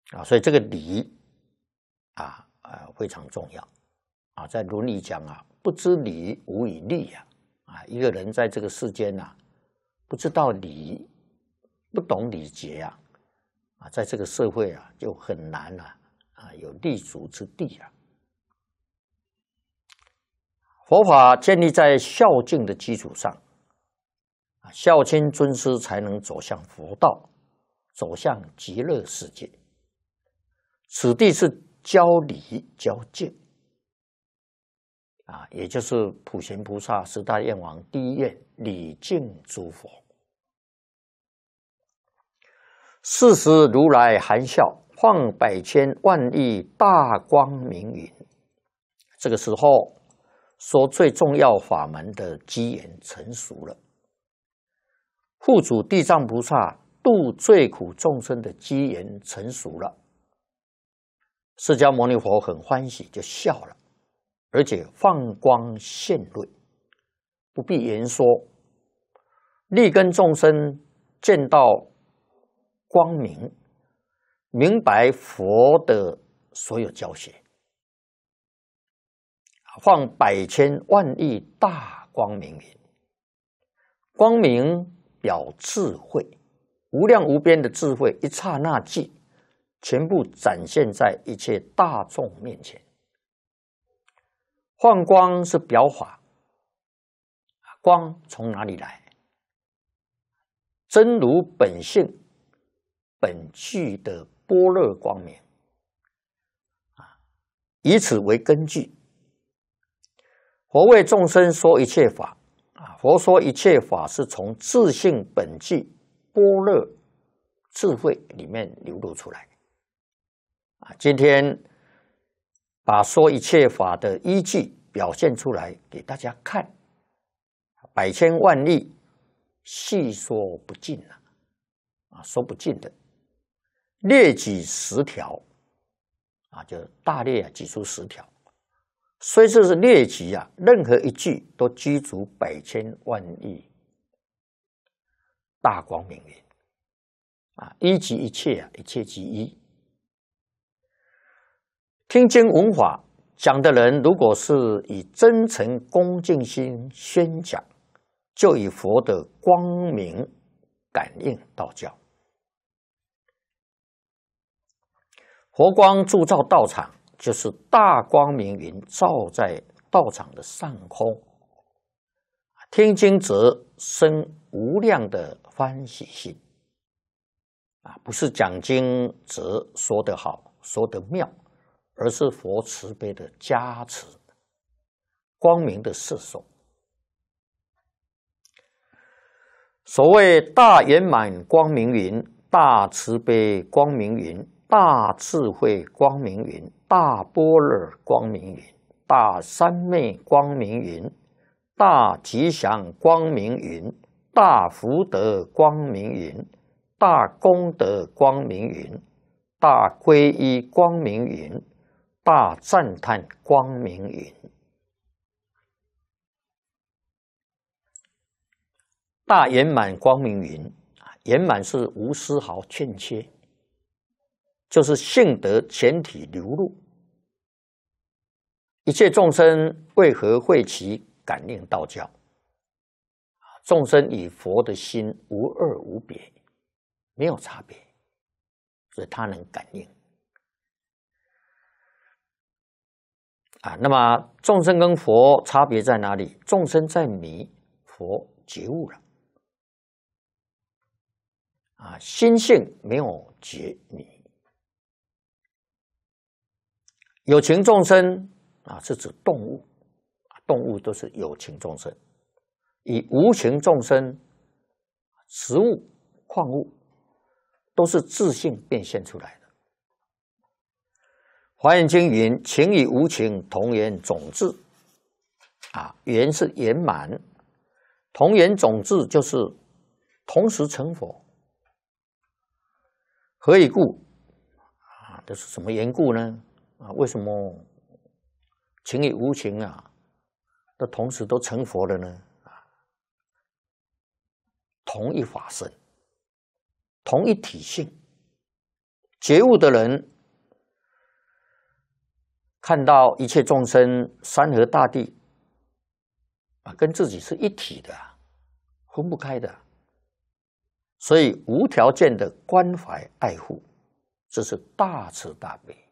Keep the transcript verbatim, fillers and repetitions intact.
啊，所以这个理啊啊非常重要啊，在《论语》讲啊，不知礼，无以立啊啊，一个人在这个世间啊，不知道礼，不懂礼节啊啊，在这个社会啊就很难啊啊有立足之地啊。佛法建立在孝敬的基础上，孝亲尊师才能走向佛道，走向极乐世界。此地是教礼教敬啊，也就是普贤菩萨十大愿王第一愿，礼敬诸佛。是时如来含笑，放百千万亿大光明云。这个时候说最重要法门的机缘成熟了，护主地藏菩萨度最苦众生的机缘成熟了。释迦牟尼佛很欢喜，就笑了，而且放光现瑞，不必言说，立根众生见到光明，明白佛的所有教学，放百千万亿大光明云。光明表智慧，无量无边的智慧，一刹那即全部展现在一切大众面前。放光是表法，光从哪里来？真如本性本具的般若光明啊，以此为根据，佛为众生说一切法啊。佛说一切法是从自性本具般若智慧里面流露出来啊。今天把说一切法的依据表现出来给大家看，百千万亿细说不尽啊，啊说不尽的。列举十条啊，就大列啊举出十条，虽这是列举啊，任何一句都具足百千万亿大光明云啊，一即一切啊，一切即一。听经闻法讲的人，如果是以真诚恭敬心宣讲，就以佛的光明感应道教。佛光铸造道场，就是大光明云照在道场的上空，听经者生无量的欢喜心啊，不是讲经者说得好，说得妙，而是佛慈悲的加持，光明的摄受。所谓大圆满光明云、大慈悲光明云、大智慧光明云、大般若光明云、大三昧光明云、大吉祥光明云、大福德光明云、大功德光明云、大皈依光明云、大赞叹光明云。大圆满光明云，圆满是无丝毫欠缺，就是性德全体流露。一切众生为何会其感应道教？众生与佛的心无二无别，没有差别，所以他能感应。啊，那么众生跟佛差别在哪里？众生在迷，佛觉悟了。啊，心性没有觉迷。有情众生啊，是指动物，动物都是有情众生。以无情众生、植物、矿物，都是自性变现出来的。华严经云：“情与无情，同源种质。”啊，缘是圆满，同源种质就是同时成佛。何以故？啊，这是什么缘故呢？啊，为什么情与无情啊，都同时都成佛了呢？啊，同一法身，同一体性， 觉悟的人看到一切众生、山河大地啊，跟自己是一体的，分不开的，所以无条件的关怀爱护，这是大慈大悲。